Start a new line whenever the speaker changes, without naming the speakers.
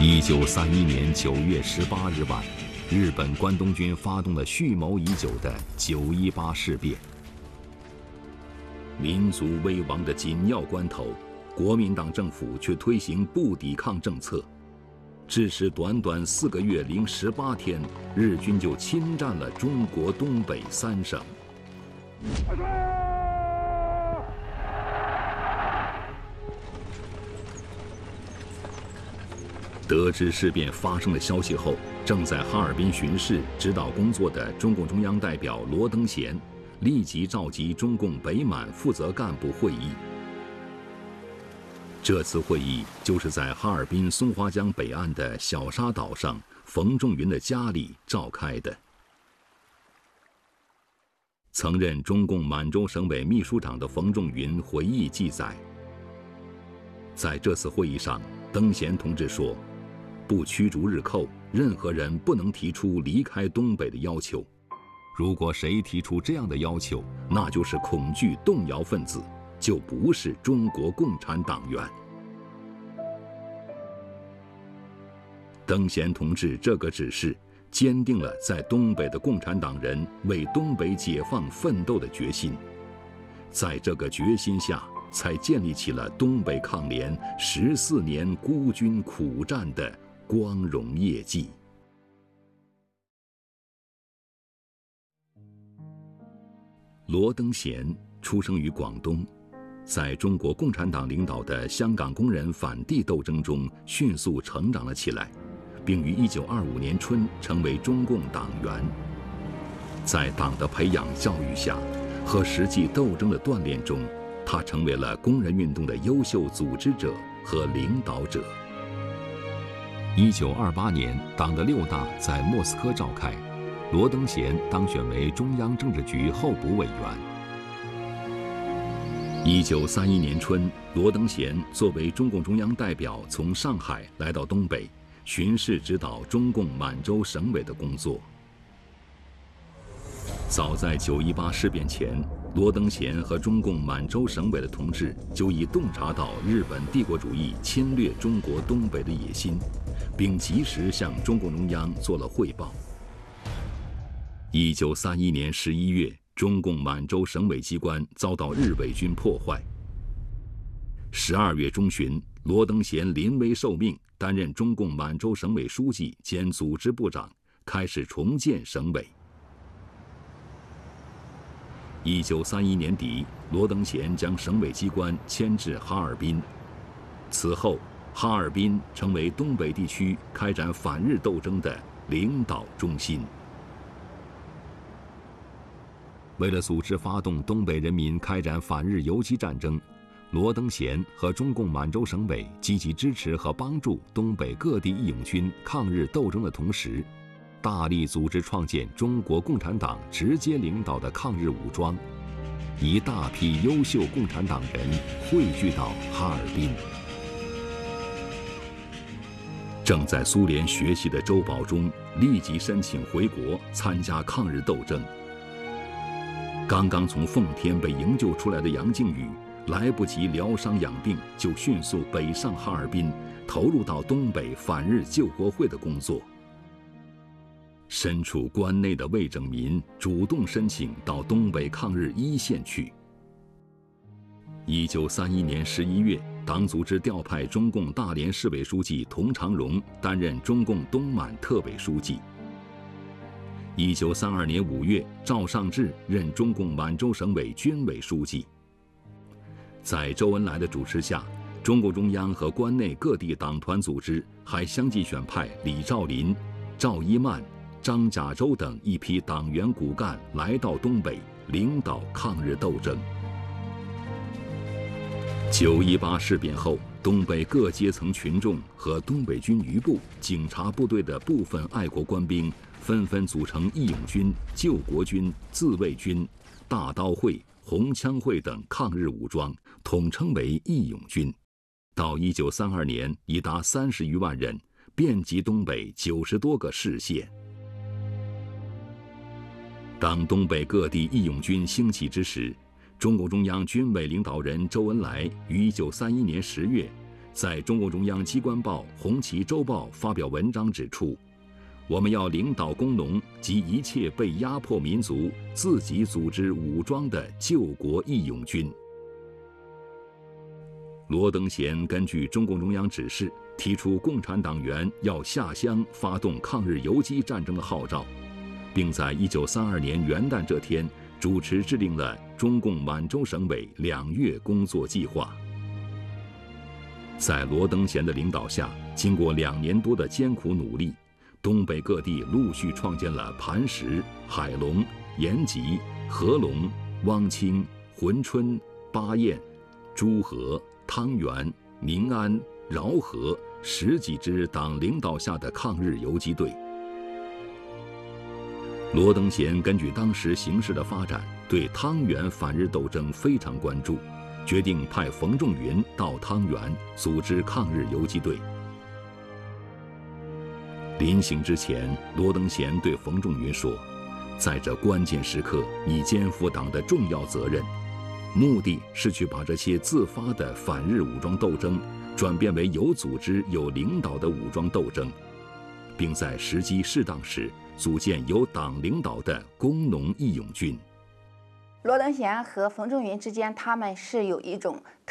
1931年9月18日晚，日本关东军发动了蓄谋已久的9·18事变。民族危亡的紧要关头，国民党政府却推行不抵抗政策，致使短短4个月零18天，日军就侵占了中国东北3省。得知事变发生的消息后，正在哈尔滨巡视指导工作的中共中央代表罗登贤，立即召集中共北满负责干部会议。这次会议就是在哈尔滨松花江北岸的小沙岛上冯仲云的家里召开的。曾任中共满洲省委秘书长的冯仲云回忆记载，在这次会议上，登贤同志说，不驱逐日寇，任何人不能提出离开东北的要求。如果谁提出这样的要求，那就是恐惧动摇分子，就不是中国共产党员。登贤同志这个指示，坚定了在东北的共产党人为东北解放奋斗的决心。在这个决心下，才建立起了东北抗联14年孤军苦战的光荣业绩。罗登贤出生于广东，在中国共产党领导的香港工人反帝斗争中迅速成长了起来，并于1925年春成为中共党员。在党的培养教育下和实际斗争的锻炼中，他成为了工人运动的优秀组织者和领导者。1928年，党的6大在莫斯科召开，罗登贤当选为中央政治局候补委员。1931年春，罗登贤作为中共中央代表从上海来到东北，巡视指导中共满洲省委的工作。早在9·18事变前，罗登贤和中共满洲省委的同志就已洞察到日本帝国主义侵略中国东北的野心，并及时向中共中央做了汇报。1931年11月，中共满洲省委机关遭到日伪军破坏。12月中旬，罗登贤临危受命，担任中共满洲省委书记兼组织部长，开始重建省委。1931年底，罗登贤将省委机关迁至哈尔滨。此后，哈尔滨成为东北地区开展反日斗争的领导中心。为了组织发动东北人民开展反日游击战争，罗登贤和中共满洲省委积极支持和帮助东北各地义勇军抗日斗争的同时，大力组织创建中国共产党直接领导的抗日武装，一大批优秀共产党人汇聚到哈尔滨。正在苏联学习的周保中立即申请回国参加抗日斗争。刚刚从奉天被营救出来的杨靖宇，来不及疗伤养病，就迅速北上哈尔滨，投入到东北反日救国会的工作。身处关内的魏拯民主动申请到东北抗日一线去。1931年11月，党组织调派中共大连市委书记佟长荣担任中共东满特委书记。1932年5月，赵尚志任中共满洲省委军委书记。在周恩来的主持下，中共中央和关内各地党团组织还相继选派李兆麟、赵一曼、张甲洲等一批党员骨干来到东北，领导抗日斗争。9·18事变后，东北各阶层群众和东北军余部、警察部队的部分爱国官兵纷纷组成义勇军、救国军、自卫军、大刀会、红枪会等抗日武装，统称为义勇军。到1932年，已达30余万人，遍及东北90多个市县。当东北各地义勇军兴起之时，中共中央军委领导人周恩来于1931年10月在中共中央机关报《红旗周报》发表文章指出，我们要领导工农及一切被压迫民族自己组织武装的救国义勇军。罗登贤根据中共中央指示，提出共产党员要下乡发动抗日游击战争的号召，并在1932年元旦这天主持制定了中共满洲省委2月工作计划。在罗登贤的领导下，经过2年多的艰苦努力，东北各地陆续创建了磐石、海龙、延吉、合龙、汪清、珲春、巴彦、诸河、汤原、宁安、饶河10几支党领导下的抗日游击队。罗登贤根据当时形势的发展，对汤原反日斗争非常关注，决定派冯仲云到汤原组织抗日游击队。临行之前，罗登贤对冯仲云说：“在这关键时刻，你肩负党的重要责任，目的是去把这些自发的反日武装斗争转变为有组织、有领导的武装斗争，并在时机适当时组建由党领导的工农义勇军。”
罗登贤和冯仲云之间，他们是有一种